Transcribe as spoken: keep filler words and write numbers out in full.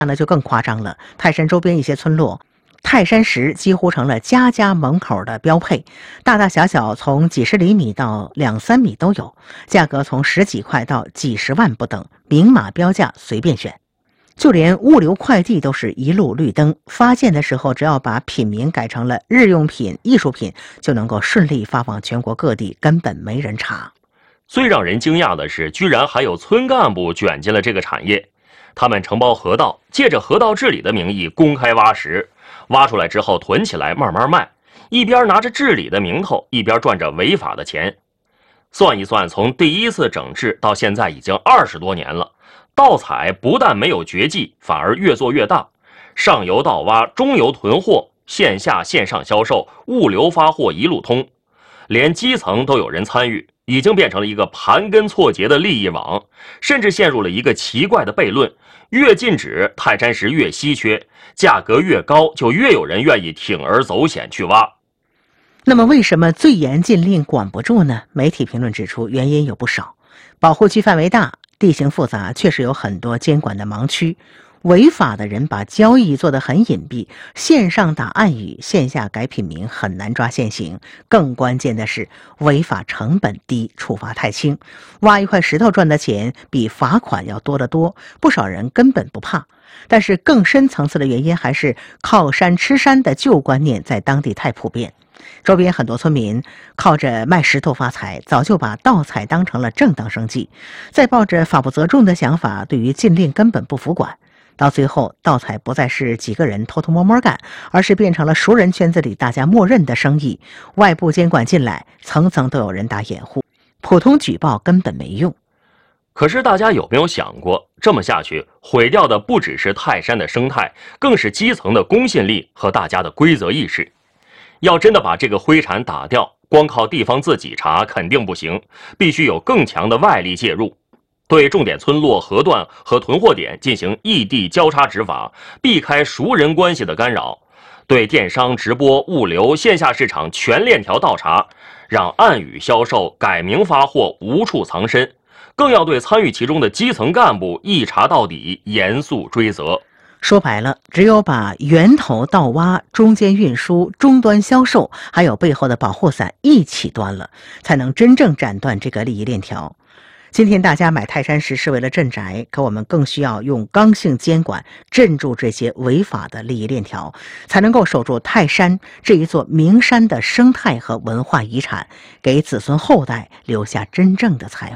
那就更夸张了，泰山周边一些村落，泰山石几乎成了家家门口的标配，大大小小从几十厘米到两三米都有，价格从十几块到几十万不等，明码标价随便选。就连物流快递都是一路绿灯，发件的时候只要把品名改成了日用品、艺术品，就能够顺利发往全国各地，根本没人查。 最让人惊讶的是，居然还有村干部卷进了这个产业。他们承包河道，借着河道治理的名义公开挖石，挖出来之后囤起来慢慢卖，一边拿着治理的名头，一边赚着违法的钱。算一算，从第一次整治到现在已经二十多年了，盗采不但没有绝迹，反而越做越大，上游盗挖，中游囤货，线下线上销售，物流发货一路通，连基层都有人参与，已经变成了一个盘根错节的利益网，甚至陷入了一个奇怪的悖论：越禁止，泰山石越稀缺，价格越高，就越有人愿意铤而走险去挖。 那么为什么最严禁令管不住呢？媒体评论指出，原因有不少。保护区范围大，地形复杂，确实有很多监管的盲区。违法的人把交易做得很隐蔽，线上打暗语，线下改品名，很难抓现行。更关键的是，违法成本低，处罚太轻，挖一块石头赚的钱比罚款要多得多，不少人根本不怕。但是更深层次的原因还是靠山吃山的旧观念在当地太普遍。周边很多村民靠着卖石头发财，早就把盗采当成了正当生计，再抱着法不责众的想法，对于禁令根本不服管。到最后，盗采不再是几个人偷偷摸摸干，而是变成了熟人圈子里大家默认的生意。外部监管进来，层层都有人打掩护，普通举报根本没用。 可是大家有没有想过，这么下去，毁掉的不只是泰山的生态，更是基层的公信力和大家的规则意识。要真的把这个灰产打掉，光靠地方自己查肯定不行，必须有更强的外力介入。对重点村落、河段和囤货点进行异地交叉执法，避开熟人关系的干扰；对电商、直播、物流、线下市场全链条倒查，让暗语销售、改名发货无处藏身。更要对参与其中的基层干部一查到底，严肃追责。 说白了，只有把源头盗挖、中间运输、终端销售，还有背后的保护伞一起端了，才能真正斩断这个利益链条。今天大家买泰山石是为了镇宅，可我们更需要用刚性监管镇住这些违法的利益链条，才能够守住泰山这一座名山的生态和文化遗产，给子孙后代留下真正的财富。